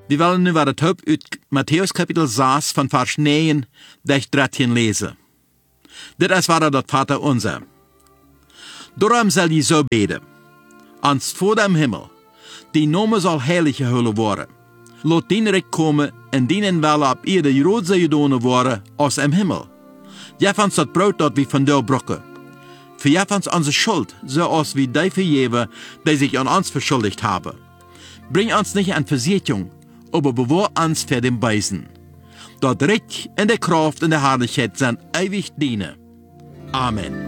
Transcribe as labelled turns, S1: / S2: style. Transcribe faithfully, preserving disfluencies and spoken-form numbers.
S1: Wir wollen nu wat het hoop uit Matthäus kapitel zes van vers negen tot dertien lezen. Dit is wat dat Vater unser. Daarom zal je zo beden. Ans voor dem Himmel, die Name zal heilig gehouden worden. Laat dien rijk komen en dienen wel op ieder roodse gedaan worden als im Himmel. Geef ons dat brood dat we vandaag brokken. Vergeef ons onze schuld, zoals we die vergeven, die zich aan ons verschuldigd hebben. Bring ons niet aan Versuchung, aber bewahr uns vor dem Bösen. Dat Reich und der Kraft und der Herrlichkeit sind ewig dienen. Amen.